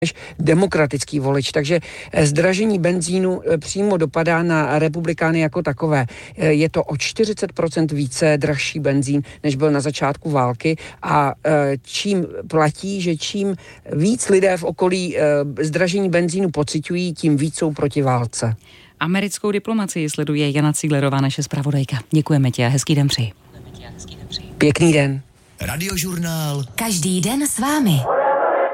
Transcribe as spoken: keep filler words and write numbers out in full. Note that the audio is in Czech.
než demokratický volič. Takže zdražení benzínu přímo dopadá na republikány jako takové. Je to o čtyřicet procent více drahší benzín, než byl na začátku války a čím platí, že čím víc lidé v okolí zdražení benzínu pociťují, tím víc jsou proti válce. Americkou diplomacii sleduje Jana Cíglerová, naše zpravodajka. Děkujeme ti a hezký den přeji. Pěkný den. Radiožurnál. Každý den s vámi.